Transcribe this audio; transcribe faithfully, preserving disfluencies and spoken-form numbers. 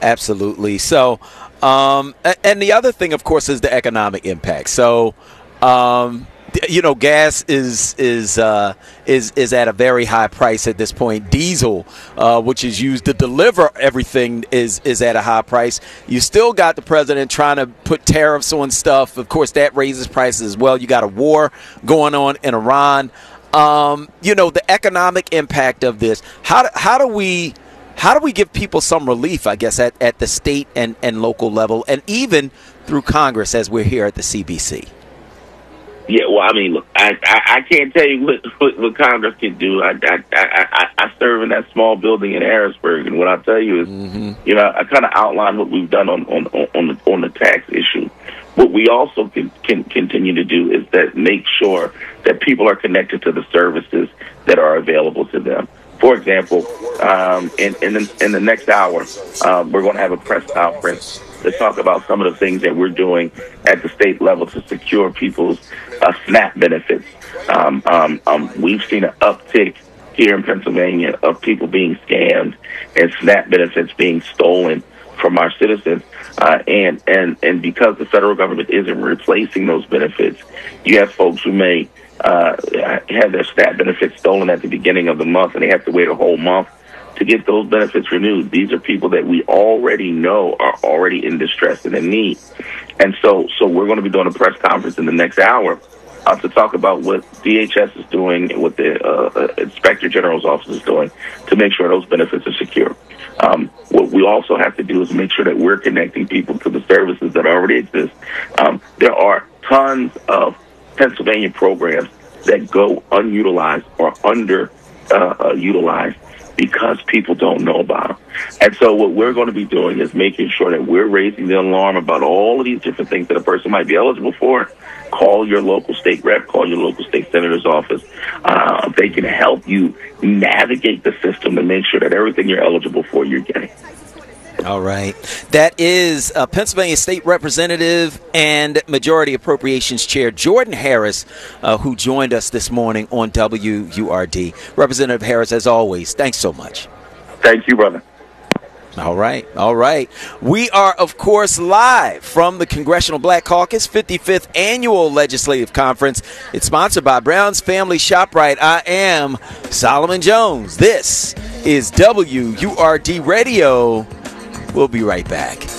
Absolutely. So, um, and the other thing, of course, is the economic impact. So, um, you know, gas is is uh, is is at a very high price at this point. Diesel, uh, which is used to deliver everything, is is at a high price. You still got the president trying to put tariffs on stuff. Of course, that raises prices as well. You got a war going on in Iran. Um, you know, the economic impact of this. How do, how do we how do we give people some relief, I guess, at, at the state and, and local level, and even through Congress as we're here at the C B C? Yeah, well, I mean, look, I, I, I can't tell you what, what, what Congress can do. I, I, I, I serve in that small building in Harrisburg, and what I tell you is, mm-hmm. you know, I kind of outlined what we've done on on on the, on the tax issue. What we also can, can continue to do is that make sure that people are connected to the services that are available to them. For example, um, in in the, in the next hour, uh, we're going to have a press conference to talk about some of the things that we're doing at the state level to secure people's uh, SNAP benefits. Um, um, um, we've seen an uptick here in Pennsylvania of people being scammed and SNAP benefits being stolen from our citizens. Uh, and, and, and because the federal government isn't replacing those benefits, you have folks who may uh, have their SNAP benefits stolen at the beginning of the month, and they have to wait a whole month to get those benefits renewed. These are people that we already know are already in distress and in need. And so so we're going to be doing a press conference in the next hour uh, to talk about what D H S is doing and what the uh, Inspector General's office is doing to make sure those benefits are secure. Um, what we also have to do is make sure that we're connecting people to the services that already exist. Um, there are tons of Pennsylvania programs that go unutilized or under uh, uh, utilized because people don't know about them. And so what we're going to be doing is making sure that we're raising the alarm about all of these different things that a person might be eligible for. Call your local state rep, call your local state senator's office. Uh, they can help you navigate the system to make sure that everything you're eligible for, you're getting. All right. That is uh, Pennsylvania State Representative and Majority Appropriations Chair Jordan Harris, uh, who joined us this morning on W U R D. Representative Harris, as always, thanks so much. Thank you, brother. All right. All right. We are, of course, live from the Congressional Black Caucus fifty-fifth Annual Legislative Conference. It's sponsored by Brown's Family ShopRite. I am Solomon Jones. This is W U R D Radio. We'll be right back.